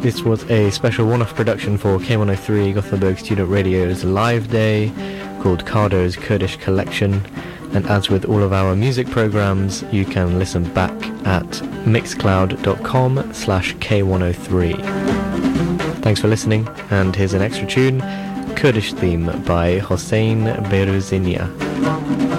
This was a special one-off production for K103 Gothenburg Student Radio's live day called Cardo's Kurdish Collection. And as with all of our music programs, you can listen back at mixcloud.com/K103. Thanks for listening, and here's an extra tune, Kurdish Theme by Hossein Beruzinia.